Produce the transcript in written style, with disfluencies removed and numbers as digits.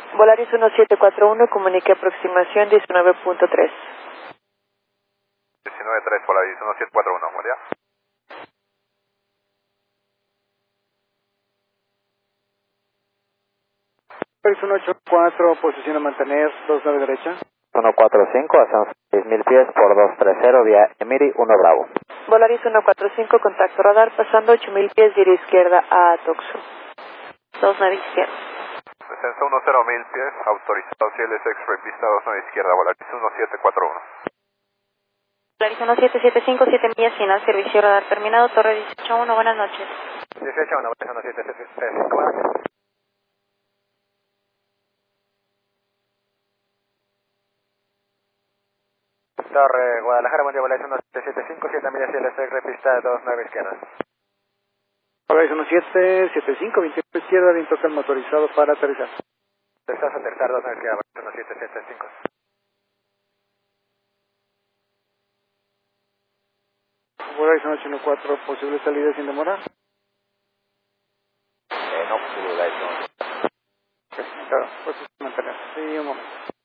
Volaris 1741, comunique aproximación 19.3. 19.3, Volaris 1741, buen día. Volaris 184, posición a mantener, 29 derecha. 145, hacemos 6.000 pies por 230 vía Emiri 1 Bravo. Volaris 145, contacto radar, pasando 8.000 pies, giro izquierda a Atoxo. 29 izquierda. Descenso 10.000 pies, autorizado CLSX, revista 29 izquierda, Volaris 1741. Volaris 1775, 7 millas final, servicio radar terminado, torre 18.1, buenas noches. 18.1, 1775, buenas noches. Torre Guadalajara, buen día, Volaris 1775, 7 millas CLSX, repista 29 izquierda. Volaris 1775, 28 izquierda, viento calma motorizado para aterrizar. Estás a aterrizar 29 izquierda, Volaris 1775. Volaris 184, posible salida sin demora. No, posible, no. Claro, pues mantener. Sí, un momento.